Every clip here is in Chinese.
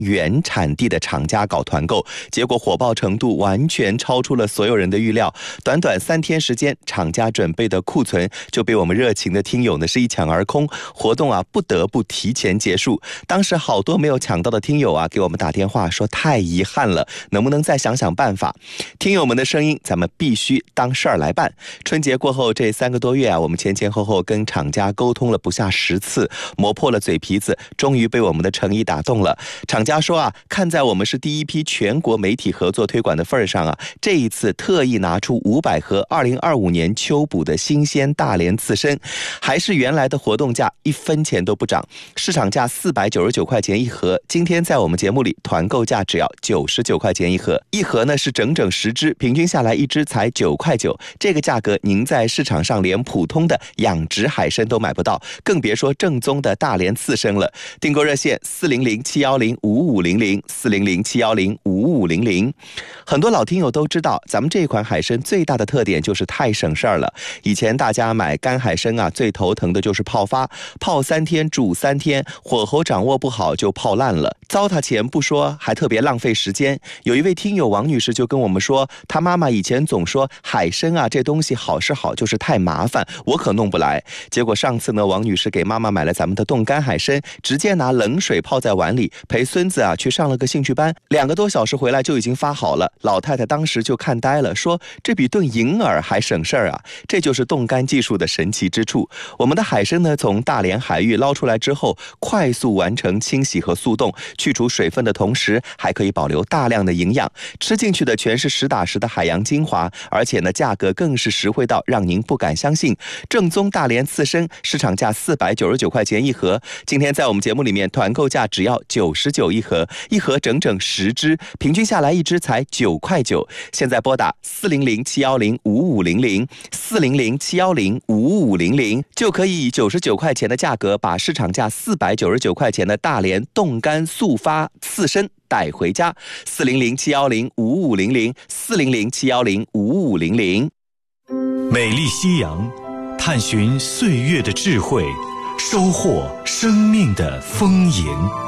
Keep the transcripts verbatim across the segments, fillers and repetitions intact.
原产地的厂家搞团购，结果火爆程度完全超出了所有人的预料。短短三天时间，厂家准备的库存就被我们热情的听友呢是一抢而空，活动啊不得不提前结束。当时好多没有抢到的听友啊给我们打电话说太遗憾了，能不能再想想办法？听友们的声音咱们必须当事儿来办。春节过后这三个多月啊，我们前前后后跟厂家沟通了不下十次，磨破了嘴皮子，终于被我们的诚意打动了。厂家说啊，看在我们是第一批全国媒体合作推广的份上啊，这一次特意拿出五百盒二零二五年秋捕的新鲜大连刺身，还是原来的活动价，一分钱都不涨，市场价四百九十九块钱一盒，今天在我们节目里团购价只要九十九块钱一盒，一盒呢是整整十只，平均下来一只才九块九，这个价格您在市场上连普通的养殖海参都买不到，更别说正宗的大连刺身了。订购热线四零零七幺零五五零零四零零七幺零五五零零。很多老听友都知道，咱们这款海参最大的特点就是太省事儿了。以前大家买干海参啊，最头疼的就是泡发，泡三天煮三天，火候掌握不好就泡烂了，糟蹋钱不说，还特别浪费时间。有一位听友王女士就跟我们说，她妈妈以前总说海参啊这东西好是好，就是太麻烦，我可弄不来。结果上次呢，王女士给妈妈买了咱们的冻干海参，直接拿冷水泡在碗里，陪孙子啊去上了个兴趣班，两个多小时回来就已经发好了。老太太当时就看呆了，说这比炖银耳还省事儿啊！这就是冻干技术的神奇之处。我们的海参呢，从大连海域捞出来之后，快速完成清洗和速冻，去除水分的同时，还可以保留大量的营养，吃进去的全是实打实的海洋精华，而且呢，价格更是实惠到让您不敢相信。正宗大连刺身市场价四百九十九块钱一盒，今天在我们节目里面团购价只要九十九一盒，一盒整整十只，平均下来一只才九块九。现在拨打四零零七幺零五五零零四零零七幺零五五零零，就可以以九十九块钱的价格把市场价四百九十九块钱的大连冻干速发刺身带回家。四零零七幺零五五零零四零零七幺零五五零零。 美丽夕阳，探寻岁月的智慧，收获生命的丰盈。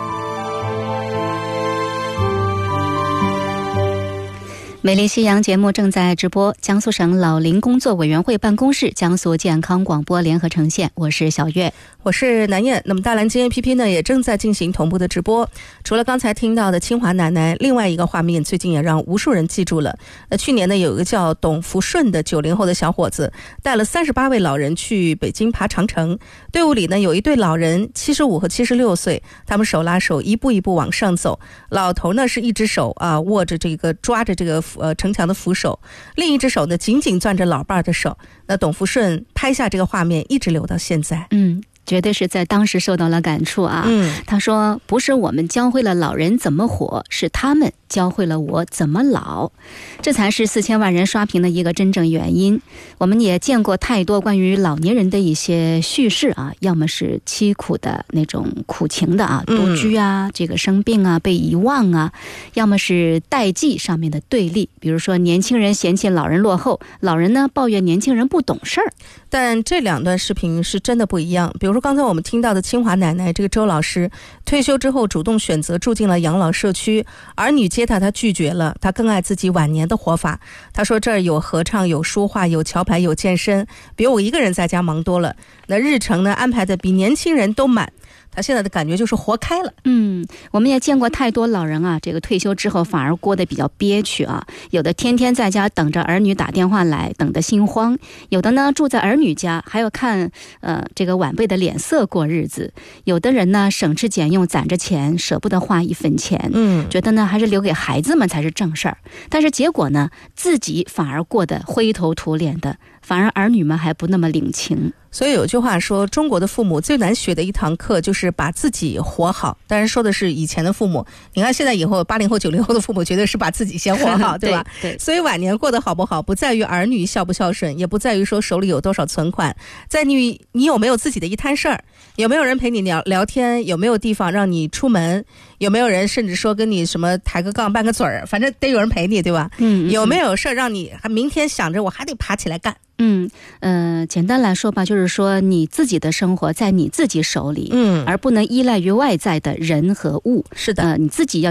美丽夕阳节目正在直播，江苏省老龄工作委员会办公室、江苏健康广播联合呈现。我是小月， 我是南燕。那么大蓝鲸 A P P 呢也正在进行同步的直播。除了刚才听到的清华奶奶，另外一个画面最近也让无数人记住了。呃，去年呢有一个叫董福顺的九零后的小伙子，带了三十八位老人去北京爬长城。队伍里呢有一对老人，七十五和七十六岁，他们手拉手一步一步往上走。老头呢是一只手啊握着这个抓着这个呃城墙的扶手，另一只手呢紧紧攥着老伴儿的手。那董福顺拍下这个画面，一直留到现在。 嗯。绝对是在当时受到了感触啊。 嗯， 他说不是我们教会了老人怎么活，是他们教会了我怎么老，这才是四千万人刷屏的一个真正原因。我们也见过太多关于老年人的一些叙事啊，要么是凄苦的那种苦情的啊，独居啊，这个生病啊，被遗忘啊，要么是代际上面的对立，比如说年轻人嫌弃老人落后，老人呢抱怨年轻人不懂事儿。 但这两段视频是真的不一样。比如说刚才我们听到的清华奶奶，这个周老师退休之后主动选择住进了养老社区，儿女接他他拒绝了，他更爱自己晚年的活法。他说这儿有合唱，有书画，有桥牌，有健身，比我一个人在家忙多了，那日程呢安排的比年轻人都满。他现在的感觉就是活开了。 嗯，我们也见过太多老人啊，这个退休之后反而过得比较憋屈啊，有的天天在家等着儿女打电话来，等得心慌；有的呢住在儿女家，还要看呃这个晚辈的脸色过日子；有的人呢省吃俭用攒着钱，舍不得花一分钱， 嗯， 觉得呢还是留给孩子们才是正事儿。但是结果呢，自己反而过得灰头土脸的，反而儿女们还不那么领情。 所以有句话说，中国的父母最难学的一堂课就是把自己活好。当然说的是以前的父母，你看现在以后八零后九零后的父母绝对是把自己先活好对吧？ 对对。 所以晚年过得好不好，不在于儿女孝不孝顺，也不在于说手里有多少存款，在你你有没有自己的一摊事儿，有没有人陪你聊聊天，有没有地方让你出门，有没有人甚至说跟你什么抬个杠拌个嘴儿，反正得有人陪你对吧？ 嗯， 有没有事儿让你还明天想着我还得爬起来干。 嗯，呃，简单来说吧，就是说你自己的生活在你自己手里， 嗯， 而不能依赖于外在的人和物。 是的， 呃，你自己要